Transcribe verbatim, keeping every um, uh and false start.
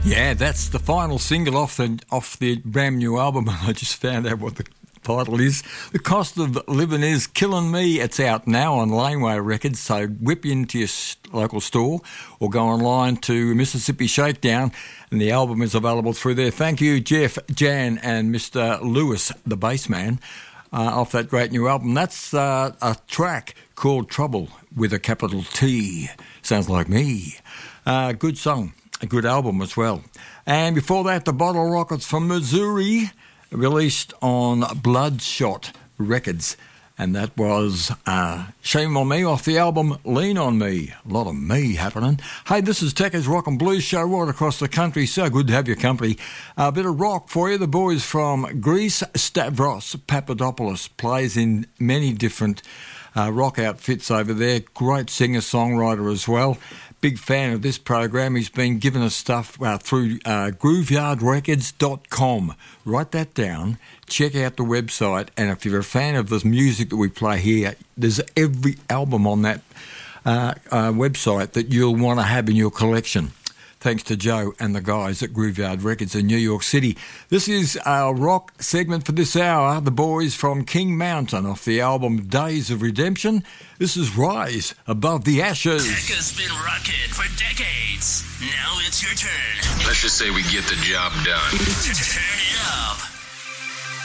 Yeah, that's the final single off the off the brand new album. I just found out what the title is. The Cost of Living Is Killing Me. It's out now on Laneway Records, so whip into your local store or go online to Mississippi Shakedown, and the album is available through there. Thank you, Jeff, Jan, and Mister Lewis, the bass man, uh, off that great new album. That's uh, a track called Trouble with a capital T. Sounds like me. Uh, good song. A good album as well. And before that, the Bottle Rockets from Missouri, released on Bloodshot Records. And that was uh, Shame on Me off the album Lean on Me. A lot of me happening. Hey, this is Tekka's Rock and Blues Show right across the country. So good to have your company. A bit of rock for you. The boys from Greece, Stavros Papadopoulos, plays in many different uh, rock outfits over there. Great singer-songwriter as well. Big fan of this program. He's been giving us stuff uh, through uh, grooveyard records dot com. Write that down. Check out the website. And if you're a fan of the music that we play here, there's every album on that uh, uh, website that you'll want to have in your collection. Thanks to Joe and the guys at Grooveyard Records in New York City. This is our rock segment for this hour. The boys from King Mountain off the album Days of Redemption. This is Rise Above the Ashes. Tekka's been rocking for decades. Now it's your turn. Let's just say we get the job done. Turn it up.